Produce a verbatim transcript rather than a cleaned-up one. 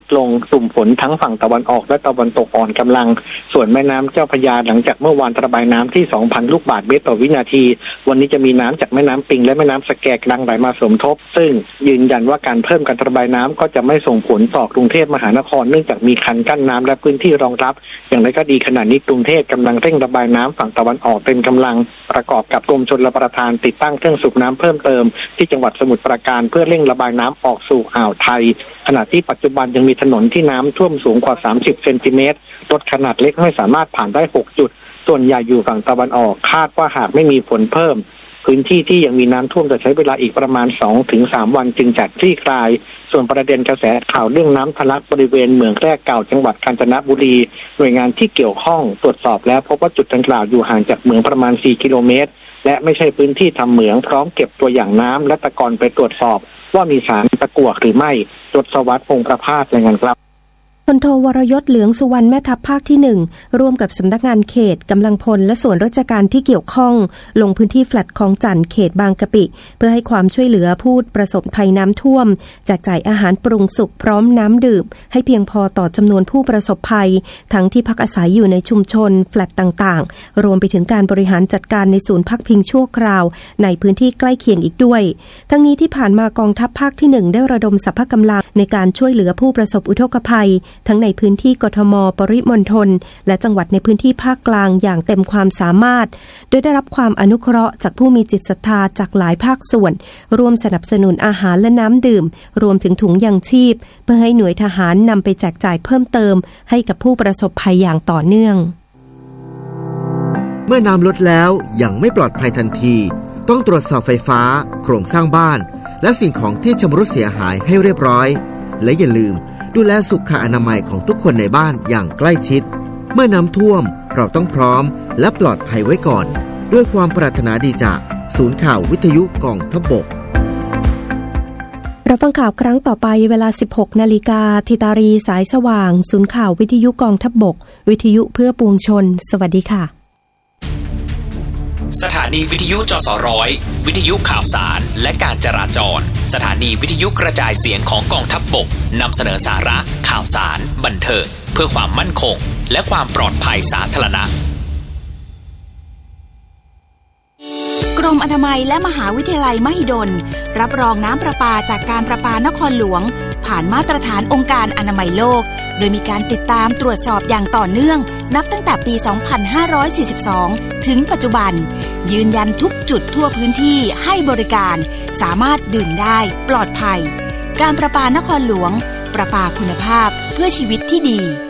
ลงสุ่มฝนทั้งฝั่งตะวันออกและตะวันตกอ่อนกำลังส่วนแม่น้ำเจ้าพระยาหลังจากเมื่อวานระบายน้ำที่ สองพัน ลูกบาศก์เมตรต่อวินาทีวันนี้จะมีน้ำจากแม่น้ำปิงและแม่น้ำสแกกลังไหลมาสมทบซึ่งยืนยันว่าการเพิ่มการระบายน้ำก็จะไม่ส่งผลต่อกรุงเทพมหานครเนื่องจากมีคันกั้นน้ำและพื้นที่รองรับอย่างไรก็ดีขณะนี้กรุงเทพกำลังเร่งระบายน้ำฝั่งตะวันออกเต็มกำลังประกอบกับกรมชลประทานติดตั้งเครื่องสูบน้ำเพิ่มเติมที่จังหวัดสมุทรปราการเพื่อเร่งระบายน้ำออกสู่อ่าวไทยขณะที่ปัจจุบันยังมีถนนที่น้ำท่วมสูงกว่าสามสิบเซนติเมตรรถขนาดเล็กไม่สามารถผ่านได้หกจุดส่วนใหญ่อยู่ฝั่งตะวันออกคาดว่าหากไม่มีฝนเพิ่มพื้นที่ที่ยังมีน้ำท่วมจะใช้เวลาอีกประมาณ สองถึงสาม วันจึงจะคลี่คลายส่วนประเด็นกระแสข่าวเรื่องน้ำทะลักบริเวณเหมืองแร่เก่าจังหวัดกาญจนบุรีหน่วยงานที่เกี่ยวข้องตรวจสอบแล้วพบว่าจุดดังกล่าวอยู่ห่างจากเหมืองประมาณสี่กิโลเมตรและไม่ใช่พื้นที่ทำเหมืองพร้อมเก็บตัวอย่างน้ำและตะกอนไปตรวจสอบว่ามีสารตะกั่วหรือไม่จดสวัสดิ์พงษ์ประภาสรายงานครับพลโทวรยศเหลืองสุวรรณแม่ทัพภาคที่หนึ่งร่วมกับสำนักงานเขตกำลังพลและส่วนราชการที่เกี่ยวข้องลงพื้นที่แฟลตคลองจันทร์เขตบางกะปิเพื่อให้ความช่วยเหลือผู้ประสบภัยน้ำท่วมแจกจ่ายอาหารปรุงสุกพร้อมน้ำดื่มให้เพียงพอต่อจำนวนผู้ประสบภัยทั้งที่พักอาศัยอยู่ในชุมชนแฟลตต่างๆรวมไปถึงการบริหารจัดการในศูนย์พักพิงชั่วคราวในพื้นที่ใกล้เคียงอีกด้วยทั้งนี้ที่ผ่านมากองทัพภาคที่หนึ่งได้ระดมสรรพกำลังในการช่วยเหลือผู้ประสบอุทกภัยทั้งในพื้นที่กทม.ปริมณฑลและจังหวัดในพื้นที่ภาคกลางอย่างเต็มความสามารถโดยได้รับความอนุเคราะห์จากผู้มีจิตศรัทธาจากหลายภาคส่วนร่วมสนับสนุนอาหารและน้ำดื่มรวมถึงถุงยางชีพเพื่อให้หน่วยทหารนำไปแจกจ่ายเพิ่มเติมให้กับผู้ประสบภัยอย่างต่อเนื่องเมื่อน้ำลดแล้วยังไม่ปลอดภัยทันทีต้องตรวจสอบไฟฟ้าโครงสร้างบ้านและสิ่งของที่ชำรุดเสียหายให้เรียบร้อยและอย่าลืมดูแลสุขอนามัยของทุกคนในบ้านอย่างใกล้ชิดเมื่อน้ำท่วมเราต้องพร้อมและปลอดภัยไว้ก่อนด้วยความปรารถนาดีจากศูนย์ข่าววิทยุกองทัพบกรับฟังข่าวครั้งต่อไปเวลา สิบหกนาฬิกา ธิตารีสายสว่างศูนย์ข่าววิทยุกองทัพบกวิทยุเพื่อปวงชนสวัสดีค่ะสถานีวิทยุจสร้อยวิทยุข่าวสารและการจราจรสถานีวิทยุกระจายเสียงของกองทัพบกนำเสนอสาระข่าวสารบันเทิงเพื่อความมั่นคงและความปลอดภัยสาธารณะกรมอนามัยและมหาวิทยาลัยมหิดลรับรองน้ำประปาจากการประปานครหลวงผ่านมาตรฐานองค์การอนามัยโลกโดยมีการติดตามตรวจสอบอย่างต่อเนื่องนับตั้งแต่ปี สองพันห้าร้อยสี่สิบสอง ถึงปัจจุบันยืนยันทุกจุดทั่วพื้นที่ให้บริการสามารถดื่มได้ปลอดภัยการประปานครหลวงประปาคุณภาพเพื่อชีวิตที่ดี